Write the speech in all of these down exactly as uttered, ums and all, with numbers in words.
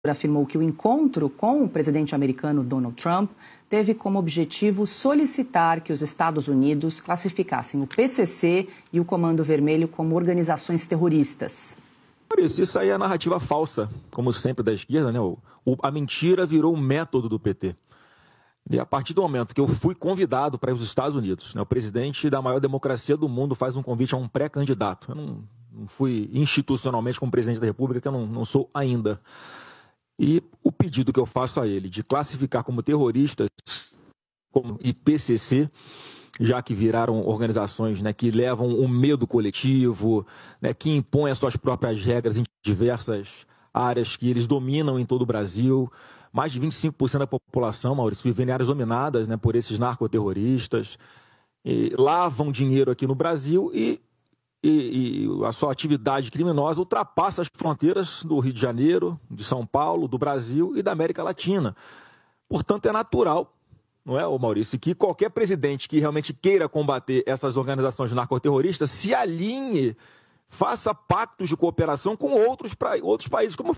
afirmou que o encontro com o presidente americano Donald Trump teve como objetivo solicitar que os Estados Unidos classificassem o P C C e o Comando Vermelho como organizações terroristas. Por isso, isso aí é a narrativa falsa, como sempre da esquerda, né? O, o, a mentira virou o método do P T. E a partir do momento que eu fui convidado para ir aos Estados Unidos, né, o presidente da maior democracia do mundo faz um convite a um pré-candidato. Eu não, não fui institucionalmente como presidente da República, que eu não, não sou ainda. E o pedido que eu faço a ele de classificar como terroristas como, e P C C, já que viraram organizações, né, que levam o medo coletivo, né, que impõem as suas próprias regras em diversas áreas que eles dominam em todo o Brasil. Mais de vinte e cinco por cento da população, Maurício, vive em áreas dominadas, né, por esses narcoterroristas. E lavam dinheiro aqui no Brasil e E, e a sua atividade criminosa ultrapassa as fronteiras do Rio de Janeiro, de São Paulo, do Brasil e da América Latina. Portanto, é natural, não é, Maurício, que qualquer presidente que realmente queira combater essas organizações narcoterroristas se alinhe, faça pactos de cooperação com outros, pra, outros países. Como...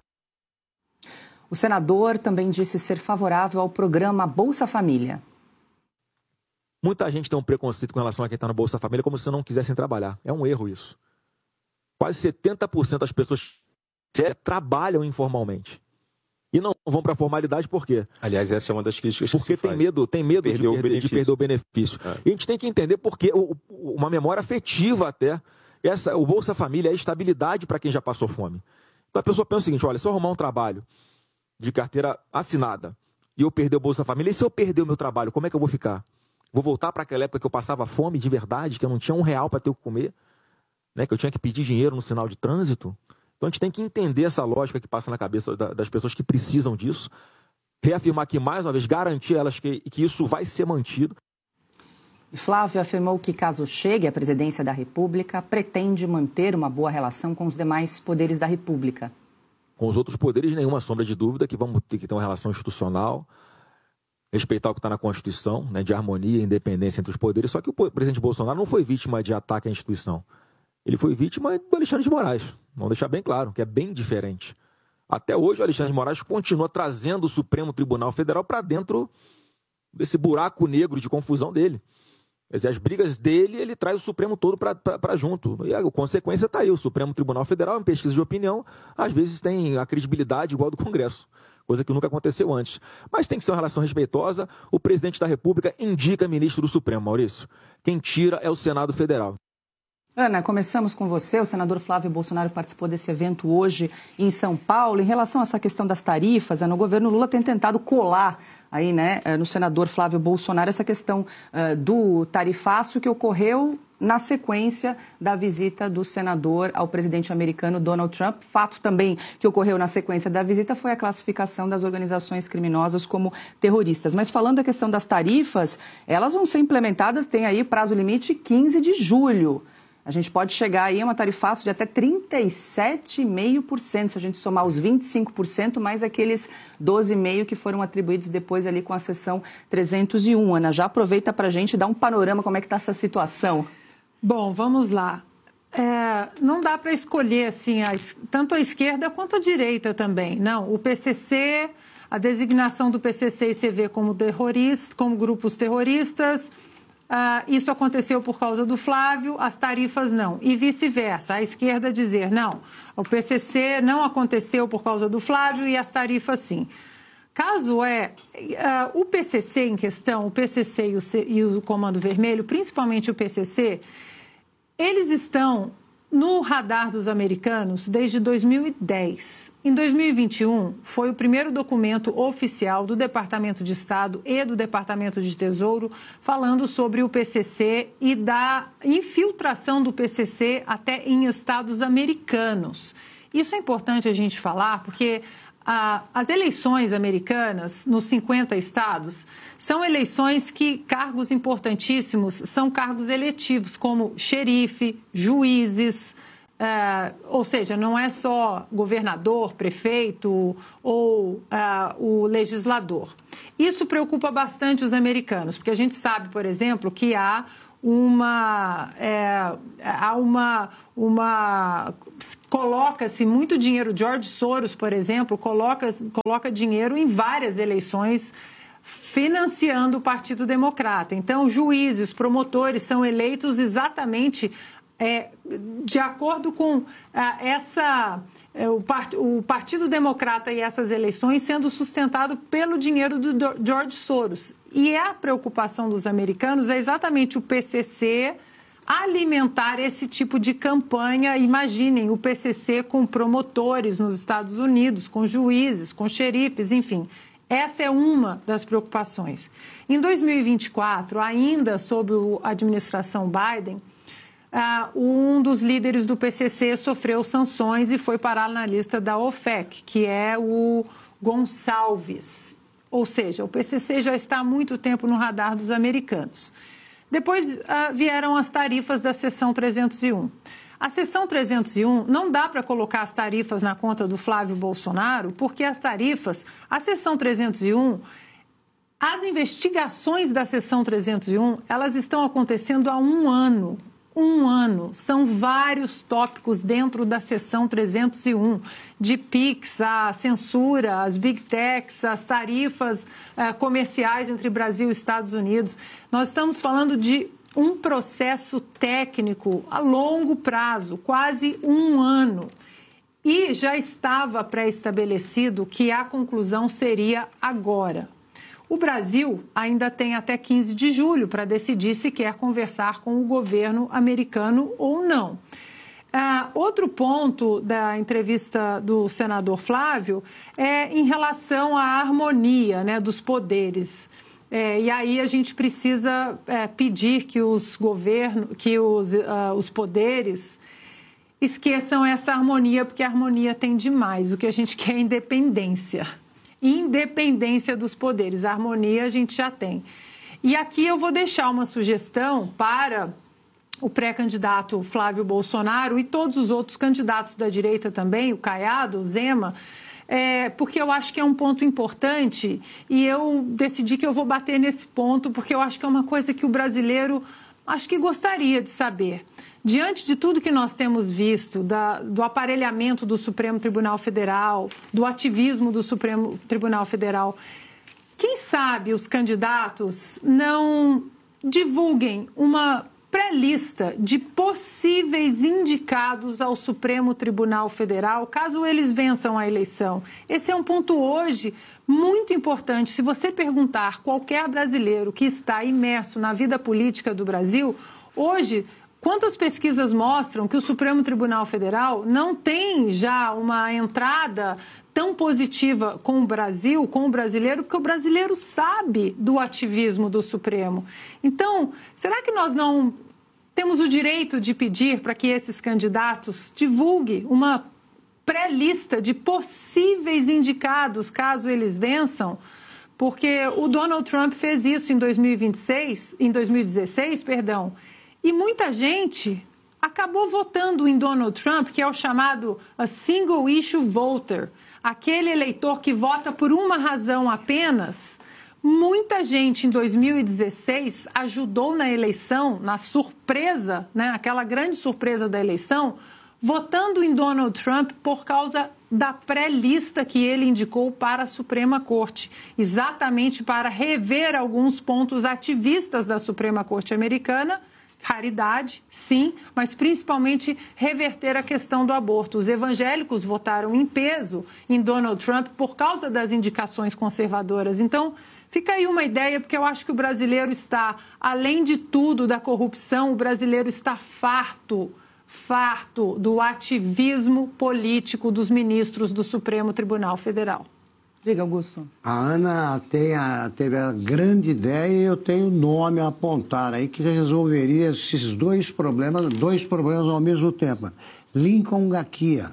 O senador também disse ser favorável ao programa Bolsa Família. Muita gente tem um preconceito com relação a quem está no Bolsa Família, como se não quisessem trabalhar. É um erro isso. Quase setenta por cento das pessoas trabalham informalmente. E não vão para a formalidade por quê? Aliás, essa é uma das críticas que Porque se tem faz. medo, tem medo de Perder o perder, de perder o benefício. É. E a gente tem que entender porque uma memória afetiva até. Essa, o Bolsa Família é estabilidade para quem já passou fome. Então a pessoa pensa o seguinte, olha, se eu arrumar um trabalho de carteira assinada e eu perder o Bolsa Família, e se eu perder o meu trabalho, como é que eu vou ficar? Vou voltar para aquela época que eu passava fome de verdade, que eu não tinha um real para ter o que comer, né? Que eu tinha que pedir dinheiro no sinal de trânsito. Então a gente tem que entender essa lógica que passa na cabeça da, das pessoas que precisam disso, reafirmar aqui mais uma vez, garantir a elas que, que isso vai ser mantido. E Flávio afirmou que, caso chegue à presidência da República, pretende manter uma boa relação com os demais poderes da República. Com os outros poderes, nenhuma sombra de dúvida que vamos ter que ter uma relação institucional, respeitar o que está na Constituição, né, de harmonia e independência entre os poderes. Só que o presidente Bolsonaro não foi vítima de ataque à instituição. Ele foi vítima do Alexandre de Moraes. Vamos deixar bem claro, que é bem diferente. Até hoje, o Alexandre de Moraes continua trazendo o Supremo Tribunal Federal para dentro desse buraco negro de confusão dele. Quer dizer, as brigas dele, ele traz o Supremo todo para junto. E a consequência está aí. O Supremo Tribunal Federal, em pesquisa de opinião, às vezes tem a credibilidade igual do Congresso. Coisa que nunca aconteceu antes. Mas tem que ser uma relação respeitosa. O presidente da República indica ministro do Supremo, Maurício. Quem tira é o Senado Federal. Ana, começamos com você. O senador Flávio Bolsonaro participou desse evento hoje em São Paulo. Em relação a essa questão das tarifas, no governo Lula tem tentado colar aí, né, no senador Flávio Bolsonaro essa questão uh, do tarifaço que ocorreu na sequência da visita do senador ao presidente americano Donald Trump. Fato também que ocorreu na sequência da visita foi a classificação das organizações criminosas como terroristas. Mas falando da questão das tarifas, elas vão ser implementadas, tem aí prazo limite quinze de julho. A gente pode chegar aí a uma tarifaço de até trinta e sete vírgula cinco por cento, se a gente somar os vinte e cinco por cento, mais aqueles doze vírgula cinco por cento que foram atribuídos depois ali com a seção trezentos e um. Ana, já aproveita para a gente dar um panorama como é que está essa situação. Bom, vamos lá. É, não dá para escolher assim, a, tanto a esquerda quanto a direita também. Não, o P C C, a designação do P C C e C V como terroristas, como grupos terroristas, uh, isso aconteceu por causa do Flávio, as tarifas não. E vice-versa, a esquerda dizer, não, o P C C não aconteceu por causa do Flávio e as tarifas sim. Caso é, uh, o P C C em questão, o P C C e o, C, e o Comando Vermelho, principalmente o P C C, eles estão no radar dos americanos desde dois mil e dez. Em dois mil e vinte e um, foi o primeiro documento oficial do Departamento de Estado e do Departamento de Tesouro falando sobre o P C C e da infiltração do P C C até em estados americanos. Isso é importante a gente falar porque Ah, as eleições americanas, nos cinquenta estados, são eleições que cargos importantíssimos são cargos eletivos, como xerife, juízes, ah, ou seja, não é só governador, prefeito ou ah, o legislador. Isso preocupa bastante os americanos, porque a gente sabe, por exemplo, que há uma, é, há uma, uma coloca-se muito dinheiro. George Soros, por exemplo, coloca, coloca dinheiro em várias eleições financiando o Partido Democrata. Então, juízes, promotores são eleitos exatamente é, de acordo com ah, essa, é, o, part, o Partido Democrata e essas eleições sendo sustentado pelo dinheiro do George Soros. E a preocupação dos americanos é exatamente o P C C alimentar esse tipo de campanha. Imaginem o P C C com promotores nos Estados Unidos, com juízes, com xerifes, enfim. Essa é uma das preocupações. Em dois mil e vinte e quatro, ainda sob a administração Biden, uh, um dos líderes do P C C sofreu sanções e foi parar na lista da OFAC, que é o Gonçalves. Ou seja, o P C C já está há muito tempo no radar dos americanos. Depois uh, vieram as tarifas da seção trezentos e um. A seção trezentos e um não dá para colocar as tarifas na conta do Flávio Bolsonaro, porque as tarifas, a seção trezentos e um, as investigações da seção trezentos e um, elas estão acontecendo há um ano. Um ano. São vários tópicos dentro da seção trezentos e um, de Pix, a censura, as Big Techs, as tarifas eh, comerciais entre Brasil e Estados Unidos. Nós estamos falando de um processo técnico a longo prazo, quase um ano. E já estava pré-estabelecido que a conclusão seria agora. O Brasil ainda tem até quinze de julho para decidir se quer conversar com o governo americano ou não. Uh, outro ponto da entrevista do senador Flávio é em relação à harmonia, né, dos poderes. É, e aí a gente precisa é, pedir que os governos, que os, uh, os poderes esqueçam essa harmonia, porque a harmonia tem demais. O que a gente quer é independência. Independência dos poderes. A harmonia a gente já tem. E aqui eu vou deixar uma sugestão para o pré-candidato Flávio Bolsonaro e todos os outros candidatos da direita também, o Caiado, o Zema, É, porque eu acho que é um ponto importante e eu decidi que eu vou bater nesse ponto porque eu acho que é uma coisa que o brasileiro acho que gostaria de saber. Diante de tudo que nós temos visto, da, do aparelhamento do Supremo Tribunal Federal, do ativismo do Supremo Tribunal Federal, quem sabe os candidatos não divulguem uma pré-lista de possíveis indicados ao Supremo Tribunal Federal, caso eles vençam a eleição. Esse é um ponto hoje muito importante. Se você perguntar qualquer brasileiro que está imerso na vida política do Brasil, hoje, quantas pesquisas mostram que o Supremo Tribunal Federal não tem já uma entrada tão positiva com o Brasil, com o brasileiro, porque o brasileiro sabe do ativismo do Supremo. Então, será que nós não temos o direito de pedir para que esses candidatos divulguem uma pré-lista de possíveis indicados, caso eles vençam? Porque o Donald Trump fez isso em dois mil e vinte e seis, em dois mil e dezesseis, perdão, e muita gente acabou votando em Donald Trump, que é o chamado a single issue voter, aquele eleitor que vota por uma razão apenas. Muita gente em dois mil e dezesseis ajudou na eleição, na surpresa, né, aquela grande surpresa da eleição, votando em Donald Trump por causa da pré-lista que ele indicou para a Suprema Corte, exatamente para rever alguns pontos ativistas da Suprema Corte americana. Raridade, sim, mas principalmente reverter a questão do aborto. Os evangélicos votaram em peso em Donald Trump por causa das indicações conservadoras. Então, fica aí uma ideia, porque eu acho que o brasileiro está, além de tudo da corrupção, o brasileiro está farto, farto do ativismo político dos ministros do Supremo Tribunal Federal. Diga, Augusto. A Ana tem a, teve a grande ideia e eu tenho nome a apontar aí que resolveria esses dois problemas, dois problemas ao mesmo tempo. Lincoln Gakia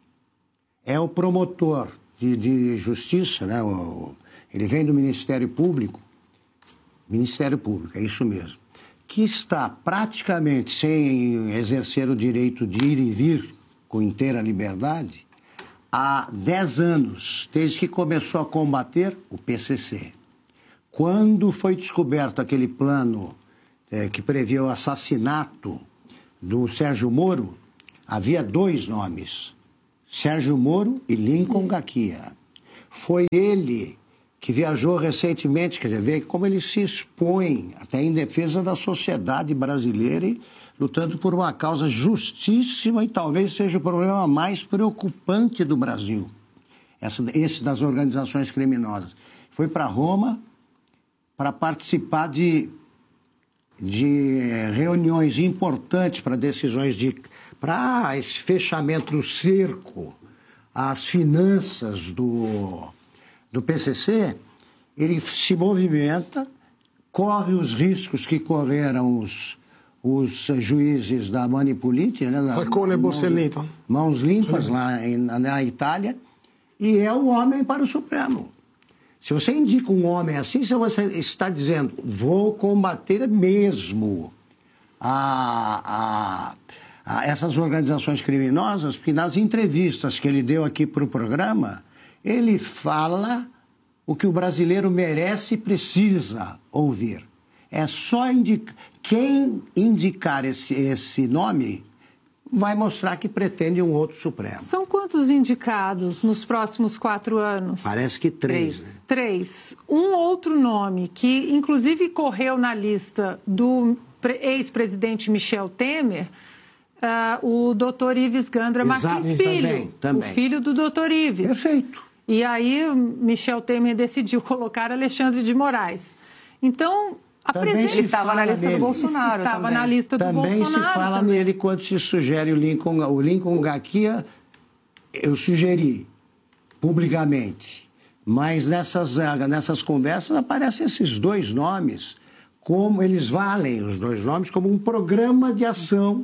é o promotor de, de justiça, né? O, ele vem do Ministério Público, Ministério Público, é isso mesmo, que está praticamente sem exercer o direito de ir e vir com inteira liberdade há dez anos, desde que começou a combater o P C C. Quando foi descoberto aquele plano é, que previa o assassinato do Sérgio Moro, havia dois nomes, Sérgio Moro e Lincoln Gaquia. Foi ele que viajou recentemente, quer dizer, ver como ele se expõe até em defesa da sociedade brasileira e lutando por uma causa justíssima e talvez seja o problema mais preocupante do Brasil, essa, esse das organizações criminosas. Foi para Roma para participar de, de reuniões importantes para decisões de... para esse fechamento do cerco às finanças do, do P C C, ele se movimenta, corre os riscos que correram os, os juízes da Manipoliti, né, Falcone e Borsellino. Mãos limpas lá em, na Itália, e é o homem para o Supremo. Se você indica um homem assim, você está dizendo, vou combater mesmo a... a essas organizações criminosas, porque nas entrevistas que ele deu aqui para o programa, ele fala o que o brasileiro merece e precisa ouvir. É só indicar... Quem indicar esse, esse nome vai mostrar que pretende um outro Supremo. São quantos indicados nos próximos quatro anos? Parece que três. Três. Né? Três. Um outro nome que, inclusive, correu na lista do ex-presidente Michel Temer... Uh, o doutor Ives Gandra Martins Filho, também, também. O filho do doutor Ives. Perfeito. E aí Michel Temer decidiu colocar Alexandre de Moraes. Então, a presença... Ele estava na lista nele. do Bolsonaro Estava também. na lista do também Bolsonaro. Se fala também. nele quando se sugere o Lincoln, o Lincoln Gaquia, eu sugeri publicamente. Mas nessas, nessas conversas aparecem esses dois nomes, como eles valem, os dois nomes, como um programa de ação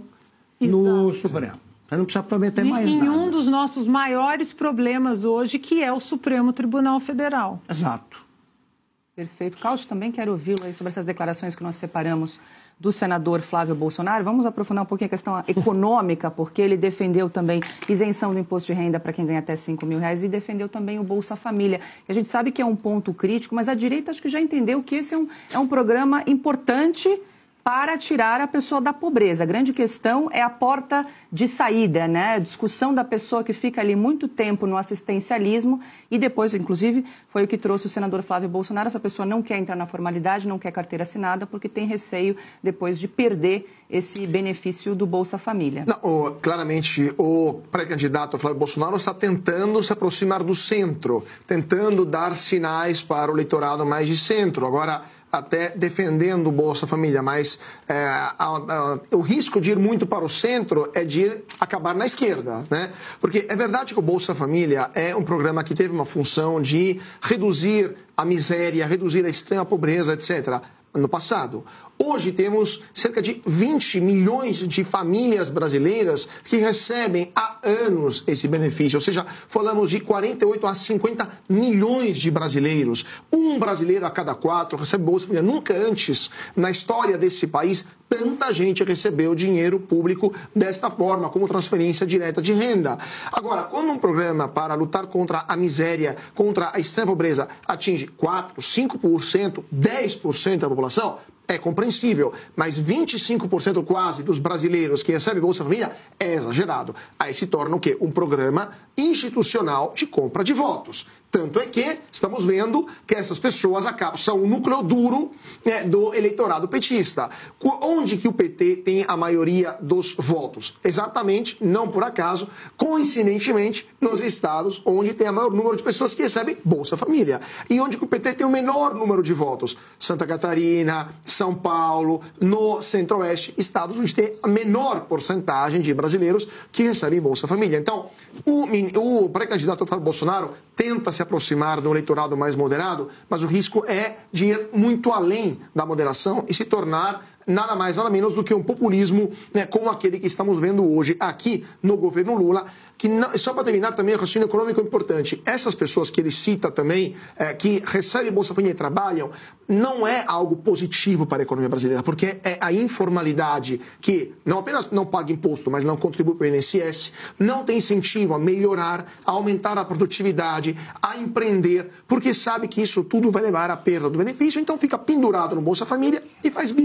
no Exato. Supremo. Você não precisa prometer E, mais em nada. um dos nossos maiores problemas hoje, que é o Supremo Tribunal Federal. Exato. Perfeito. Cláudio, também quero ouvi-lo aí sobre essas declarações que nós separamos do senador Flávio Bolsonaro. Vamos aprofundar um pouquinho a questão econômica, porque ele defendeu também isenção do imposto de renda para quem ganha até cinco mil reais e defendeu também o Bolsa Família, que a gente sabe que é um ponto crítico, mas a direita acho que já entendeu que esse é um, é um programa importante para tirar a pessoa da pobreza. A grande questão é a porta de saída, né? A discussão da pessoa que fica ali muito tempo no assistencialismo e depois, inclusive, foi o que trouxe o senador Flávio Bolsonaro. Essa pessoa não quer entrar na formalidade, não quer carteira assinada, porque tem receio depois de perder esse benefício do Bolsa Família. Não, o, claramente, o pré-candidato Flávio Bolsonaro está tentando se aproximar do centro, tentando dar sinais para o eleitorado mais de centro. Agora, até defendendo o Bolsa Família, mas é, a, a, o risco de ir muito para o centro é de ir acabar na esquerda, né? Porque é verdade que o Bolsa Família é um programa que teve uma função de reduzir a miséria, reduzir a extrema pobreza, etcétera, no passado. Hoje temos cerca de vinte milhões de famílias brasileiras que recebem há anos esse benefício, ou seja, falamos de quarenta e oito a cinquenta milhões de brasileiros. Um brasileiro a cada quatro recebe Bolsa Família. Nunca antes, na história desse país, tanta gente recebeu dinheiro público desta forma, como transferência direta de renda. Agora, quando um programa para lutar contra a miséria, contra a extrema pobreza, atinge quatro, cinco por cento, dez por cento da população, é compreensível, mas vinte e cinco por cento quase dos brasileiros que recebem Bolsa Família é exagerado. Aí se torna o quê? Um programa institucional de compra de votos. Tanto é que estamos vendo que essas pessoas acabam, são o núcleo duro, né, do eleitorado petista. Onde que o P T tem a maioria dos votos? Exatamente, não por acaso, coincidentemente, nos estados onde tem o maior número de pessoas que recebem Bolsa Família. E onde que o P T tem o menor número de votos? Santa Catarina, São Paulo, no Centro-Oeste, estados onde tem a menor porcentagem de brasileiros que recebem Bolsa Família. Então, o, o pré-candidato Flávio Bolsonaro tenta se aproximar do eleitorado mais moderado, mas o risco é de ir muito além da moderação e se tornar nada mais, nada menos do que um populismo, né, como aquele que estamos vendo hoje aqui no governo Lula, que não, só para terminar também o raciocínio econômico é importante. Essas pessoas que ele cita também, é, que recebem Bolsa Família e trabalham, não é algo positivo para a economia brasileira, porque é a informalidade que não apenas não paga imposto, mas não contribui para o I N S S, não tem incentivo a melhorar, a aumentar a produtividade, a empreender, porque sabe que isso tudo vai levar à perda do benefício, então fica pendurado no Bolsa Família e faz bico.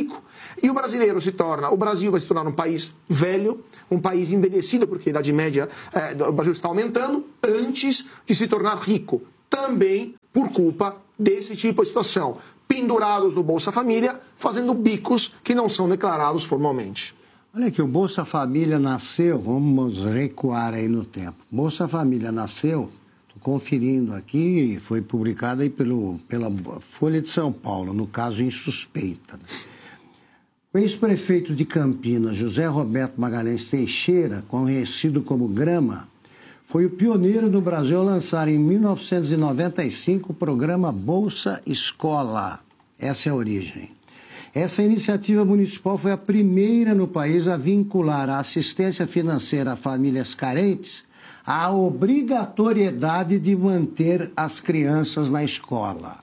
E o brasileiro se torna, o Brasil vai se tornar um país velho, um país envelhecido, porque a idade média é, do Brasil está aumentando, antes de se tornar rico. Também por culpa desse tipo de situação. Pendurados no Bolsa Família, fazendo bicos que não são declarados formalmente. Olha que o Bolsa Família nasceu, vamos recuar aí no tempo. Bolsa Família nasceu, estou conferindo aqui, foi publicado aí pelo, pela Folha de São Paulo, no caso insuspeita. O ex-prefeito de Campinas, José Roberto Magalhães Teixeira, conhecido como Grama, foi o pioneiro do Brasil a lançar em mil novecentos e noventa e cinco o programa Bolsa Escola. Essa é a origem. Essa iniciativa municipal foi a primeira no país a vincular a assistência financeira a famílias carentes à obrigatoriedade de manter as crianças na escola.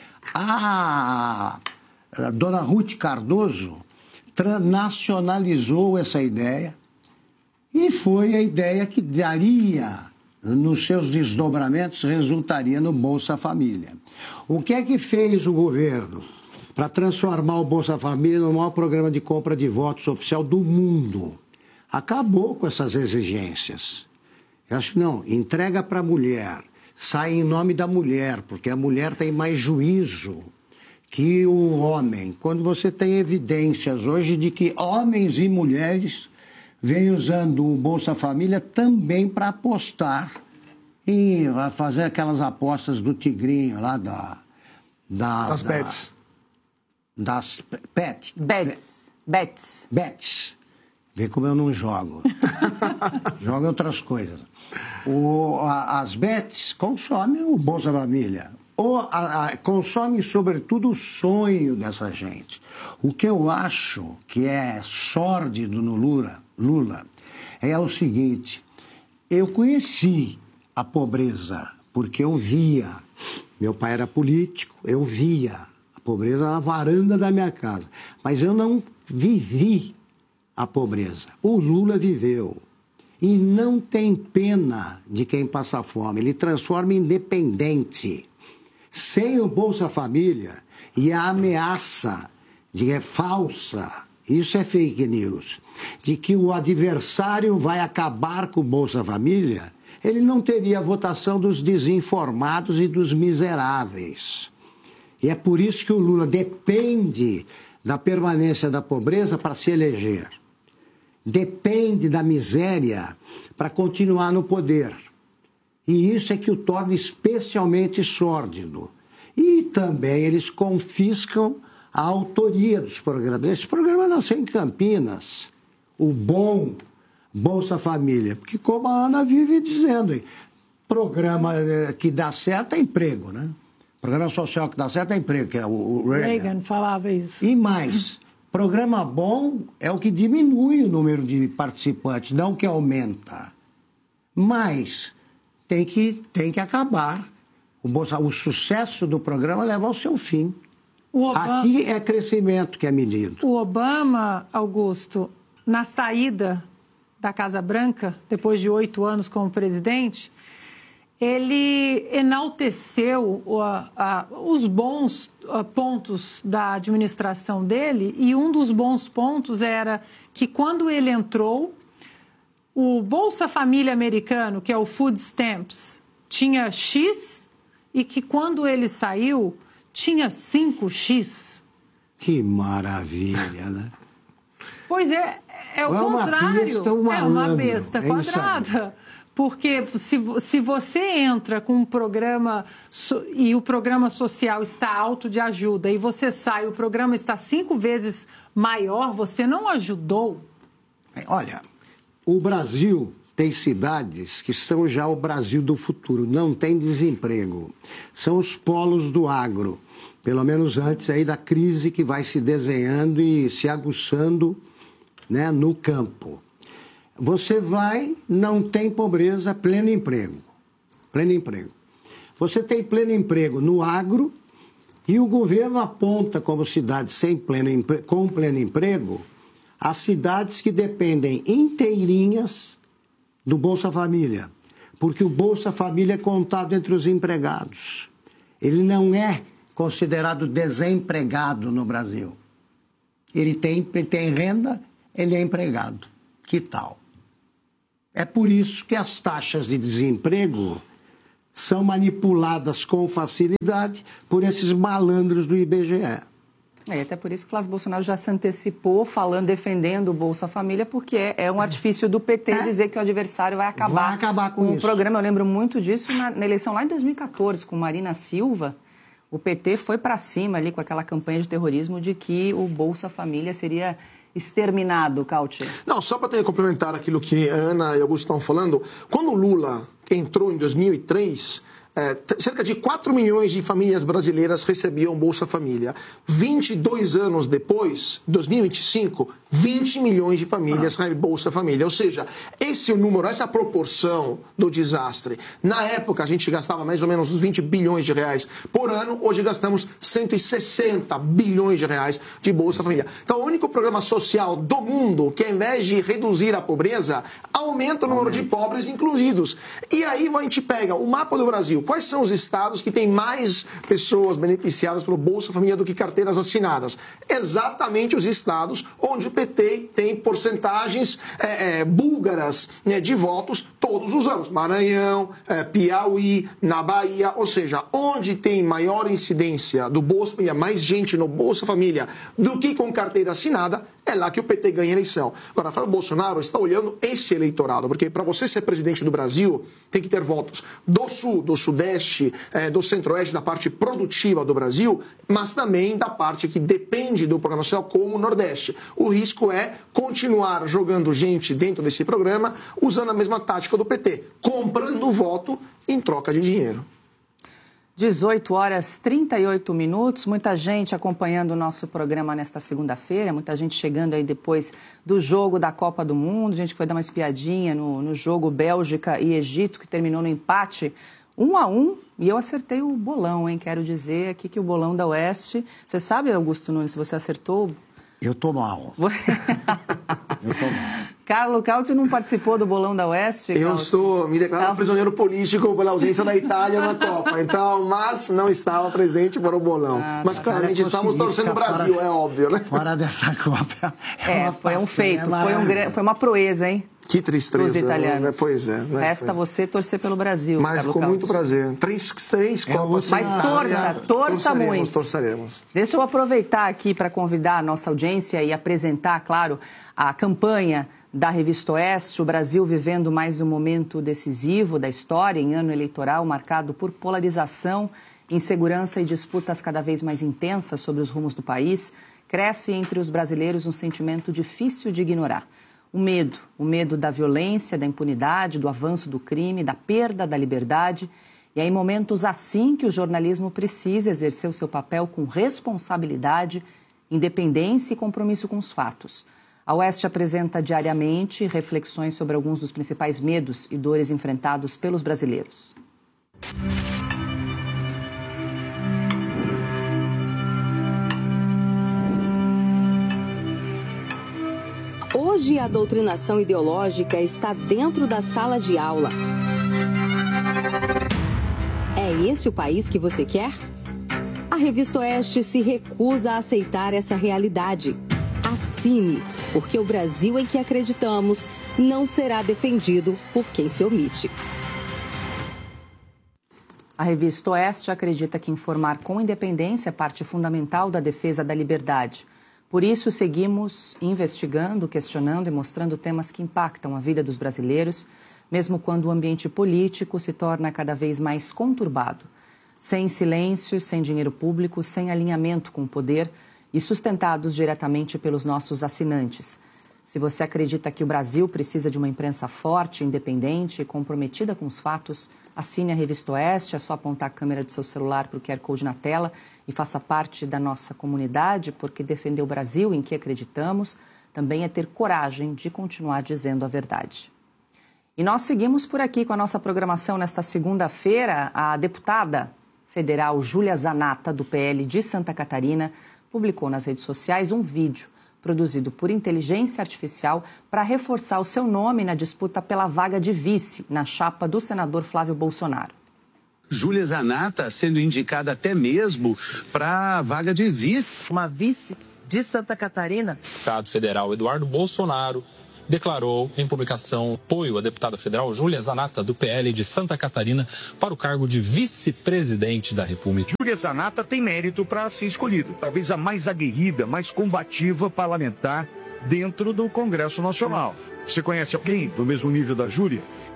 A, a dona Ruth Cardoso nacionalizou essa ideia e foi a ideia que daria, nos seus desdobramentos, resultaria no Bolsa Família. O que é que fez o governo para transformar o Bolsa Família no maior programa de compra de votos oficial do mundo? Acabou com essas exigências. Eu acho que não, entrega para a mulher, sai em nome da mulher, porque a mulher tem mais juízo que o homem. Quando você tem evidências hoje de que homens e mulheres vêm usando o Bolsa Família também para apostar e fazer aquelas apostas do tigrinho lá da... da As da, bets. Das pet. Bets. Bets. Bets. Vê como eu não jogo. Jogo outras coisas. O, a, as bets consomem o Bolsa Família. Ou a, a, consomem, sobretudo, o sonho dessa gente. O que eu acho que é sórdido no Lula, Lula é o seguinte: eu conheci a pobreza porque eu via. Meu pai era político, eu via a pobreza na varanda da minha casa. Mas eu não vivi a pobreza. O Lula viveu. E não tem pena de quem passa fome. Ele transforma em dependente. Sem o Bolsa Família e a ameaça de é falsa, isso é fake news, de que o adversário vai acabar com o Bolsa Família, ele não teria a votação dos desinformados e dos miseráveis. E é por isso que o Lula depende da permanência da pobreza para se eleger. Depende da miséria para continuar no poder. E isso é que o torna especialmente sórdido. E também eles confiscam a autoria dos programas. Esse programa nasceu em Campinas, o bom Bolsa Família. Porque como a Ana vive dizendo, programa que dá certo é emprego, né? Programa social que dá certo é emprego, que é o Reagan. Reagan falava isso. E mais, programa bom é o que diminui o número de participantes, não que aumenta. Mas tem que, tem que acabar. O, Bolsa, o sucesso do programa leva ao seu fim. O Obama, aqui é crescimento que é medido. O Obama, Augusto, na saída da Casa Branca, depois de oito anos como presidente, ele enalteceu a, a, os bons a, pontos da administração dele, e um dos bons pontos era que quando ele entrou, o Bolsa Família americano, que é o Food Stamps, tinha X, e que quando ele saiu, tinha cinco x. Que maravilha, né? Pois é, é o é contrário. Uma besta, um é uma besta é quadrada. Porque se, se você entra com um programa so, e o programa social está alto de ajuda e você sai, o programa está cinco vezes maior, você não ajudou. Olha, o Brasil tem cidades que são já o Brasil do futuro, não tem desemprego. São os polos do agro, pelo menos antes aí da crise que vai se desenhando e se aguçando, né, no campo. Você vai, não tem pobreza, pleno emprego. Pleno emprego. Você tem pleno emprego no agro e o governo aponta como cidades sem pleno empre... com pleno emprego as cidades que dependem inteirinhas do Bolsa Família. Porque o Bolsa Família é contado entre os empregados. Ele não é considerado desempregado no Brasil. Ele tem, ele tem renda, ele é empregado. Que tal? É por isso que as taxas de desemprego são manipuladas com facilidade por esses malandros do I B G E. É, até por isso que o Flávio Bolsonaro já se antecipou falando, defendendo o Bolsa Família, porque é, é um artifício do P T é. dizer que o adversário vai acabar, vai acabar com, com o programa. Eu lembro muito disso na, na eleição lá em dois mil e quatorze, com Marina Silva. O P T foi para cima ali com aquela campanha de terrorismo de que o Bolsa Família seria exterminado, Cauti. Não, só para complementar aquilo que a Ana e Augusto estão falando, quando o Lula entrou em dois mil e três... É, cerca de quatro milhões de famílias brasileiras recebiam Bolsa Família. vinte e dois anos depois, dois mil e vinte e cinco, vinte milhões de famílias recebem Bolsa Família. Ou seja, esse é o número, essa é a proporção do desastre. Na época, a gente gastava mais ou menos uns vinte bilhões de reais por ano. Hoje gastamos cento e sessenta bilhões de reais de Bolsa Família. Então, o único programa social do mundo que, ao invés de reduzir a pobreza, aumenta o número de pobres incluídos. E aí a gente pega o mapa do Brasil. Quais são os estados que têm mais pessoas beneficiadas pelo Bolsa Família do que carteiras assinadas? Exatamente os estados onde o P T tem porcentagens é, é, búlgaras, né, de votos todos os anos. Maranhão, é, Piauí, na Bahia, ou seja, onde tem maior incidência do Bolsa Família, mais gente no Bolsa Família do que com carteira assinada, é lá que o P T ganha a eleição. Agora, o Bolsonaro está olhando esse eleitorado, porque para você ser presidente do Brasil, tem que ter votos do Sul, do Sudeste, é, do Centro-Oeste, da parte produtiva do Brasil, mas também da parte que depende do programa social, como o Nordeste. O risco é continuar jogando gente dentro desse programa, usando a mesma tática do P T, comprando voto em troca de dinheiro. dezoito horas e trinta e oito minutos, muita gente acompanhando o nosso programa nesta segunda-feira, muita gente chegando aí depois do jogo da Copa do Mundo, gente que foi dar uma espiadinha no, no jogo Bélgica e Egito, que terminou no empate um a um, e eu acertei o bolão, hein? Quero dizer aqui que o bolão da Oeste, você sabe, Augusto Nunes, se você acertou? Eu tô mal. Eu tô mal. Carlo Cauti não participou do bolão da Oeste? Eu Cauti? estou me declarando Estava... prisioneiro político pela ausência da Itália na Copa. Então, mas não estava presente para o bolão. Ah, mas claramente estamos torcendo o Brasil, fora, é óbvio, né? Fora dessa Copa. É, é foi um feito, foi, um, foi uma proeza, hein? Que tristeza. Os italianos. Né? Pois é. Né? Resta pois você torcer pelo Brasil. Mas Carlo com Cauti. muito prazer. Três, três é, Copas. Mas torça, torça torçaremos, muito. Torçaremos. Deixa eu aproveitar aqui para convidar a nossa audiência e apresentar, claro, a campanha da Revista Oeste, o Brasil vivendo mais um momento decisivo da história em ano eleitoral marcado por polarização, insegurança e disputas cada vez mais intensas sobre os rumos do país. Cresce entre os brasileiros um sentimento difícil de ignorar. O medo, o medo da violência, da impunidade, do avanço do crime, da perda da liberdade. E é em momentos assim que o jornalismo precisa exercer o seu papel com responsabilidade, independência e compromisso com os fatos. A Oeste apresenta diariamente reflexões sobre alguns dos principais medos e dores enfrentados pelos brasileiros. Hoje, a doutrinação ideológica está dentro da sala de aula. É esse o país que você quer? A Revista Oeste se recusa a aceitar essa realidade. Assine, porque o Brasil em que acreditamos não será defendido por quem se omite. A Revista Oeste acredita que informar com independência é parte fundamental da defesa da liberdade. Por isso, seguimos investigando, questionando e mostrando temas que impactam a vida dos brasileiros, mesmo quando o ambiente político se torna cada vez mais conturbado. Sem silêncios, sem dinheiro público, sem alinhamento com o poder e sustentados diretamente pelos nossos assinantes. Se você acredita que o Brasil precisa de uma imprensa forte, independente e comprometida com os fatos, assine a Revista Oeste, é só apontar a câmera do seu celular para o Q R Code na tela e faça parte da nossa comunidade, porque defender o Brasil em que acreditamos também é ter coragem de continuar dizendo a verdade. E nós seguimos por aqui com a nossa programação nesta segunda-feira. A deputada federal Júlia Zanatta, do P L de Santa Catarina, publicou nas redes sociais um vídeo produzido por inteligência artificial para reforçar o seu nome na disputa pela vaga de vice na chapa do senador Flávio Bolsonaro. Júlia Zanatta sendo indicada até mesmo para a vaga de vice. Uma vice de Santa Catarina. O deputado federal Eduardo Bolsonaro declarou em publicação apoio à deputada federal Júlia Zanatta, do P L de Santa Catarina, para o cargo de vice-presidente da República. Júlia Zanatta tem mérito para ser escolhida, talvez a mais aguerrida, mais combativa parlamentar dentro do Congresso Nacional. Você conhece alguém do mesmo nível da Júlia?